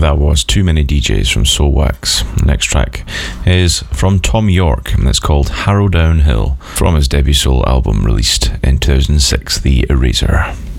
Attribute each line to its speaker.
Speaker 1: That was Too Many DJs from Soulwax. The next track is from Tom York, and it's called Harrow Downhill, from his debut soul album released in 2006, The Eraser.